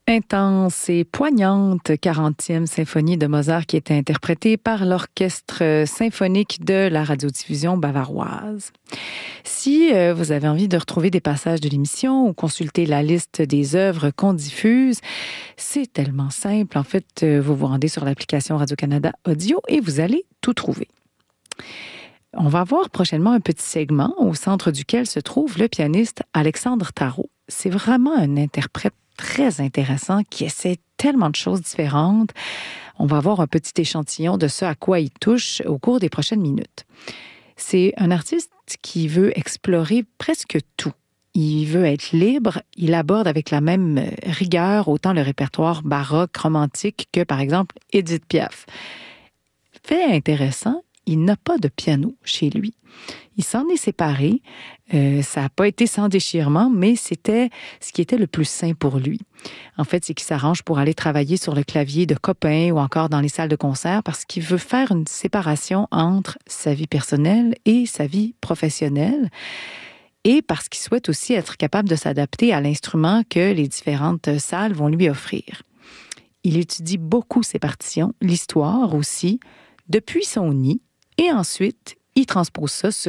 Intense et poignante 40e symphonie de Mozart qui était interprétée par l'Orchestre symphonique de la radiodiffusion bavaroise. Si vous avez envie de retrouver des passages de l'émission ou consulter la liste des œuvres qu'on diffuse, c'est tellement simple. En fait, vous vous rendez sur l'application Radio-Canada Audio et vous allez tout trouver. On va voir prochainement un petit segment au centre duquel se trouve le pianiste Alexandre Tarot. C'est vraiment un interprète très intéressant qui essaie tellement de choses différentes. On va avoir un petit échantillon de ce à quoi il touche au cours des prochaines minutes. C'est un artiste qui veut explorer presque tout. Il veut être libre, il aborde avec la même rigueur autant le répertoire baroque, romantique que, par exemple, Édith Piaf. Fait intéressant, il n'a pas de piano chez lui. Il s'en est séparé. Ça n'a pas été sans déchirement, mais c'était ce qui était le plus sain pour lui. En fait, c'est qu'il s'arrange pour aller travailler sur le clavier de copains ou encore dans les salles de concert parce qu'il veut faire une séparation entre sa vie personnelle et sa vie professionnelle et parce qu'il souhaite aussi être capable de s'adapter à l'instrument que les différentes salles vont lui offrir. Il étudie beaucoup ses partitions, l'histoire aussi, depuis son nid, et ensuite, il transpose ça sur